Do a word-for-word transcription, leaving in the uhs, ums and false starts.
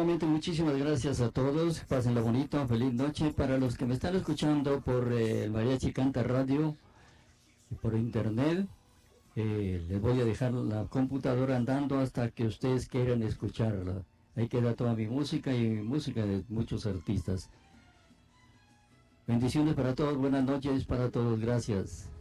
Nuevamente muchísimas gracias a todos, pásenla bonito, feliz noche. Para los que me están escuchando por eh, el Mariachi Canta Radio y por internet, eh, les voy a dejar la computadora andando hasta que ustedes quieran escucharla. Ahí queda toda mi música y música de muchos artistas. Bendiciones para todos, buenas noches para todos, gracias.